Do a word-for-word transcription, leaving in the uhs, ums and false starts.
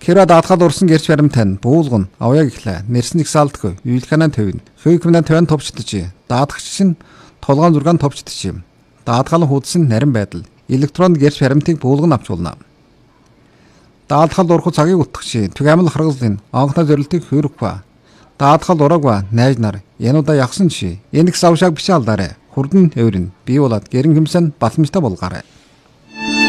Кера даатгал урсан гэрч баримтан буулган авяг ихлэ нэрсэн их саалтгүй үйлханаа төвн хөөкмнэн төвн товчдчих даатгагч нь толгоон зургаан товчдчих даатгал хуудсан нарийн байдал электрон гэрч баримтыг буулган авч болно. Даатгал урах цагийг утгах түгээмэл харгалзын анхны зорилтыг хөрөхва даатгал урагва найз нар януудаа ягсан чи энийг савшааг бичээ алдаарэ хурдан өврөн бий болоод гэрэн хэмсэн басмжтай болгоорой.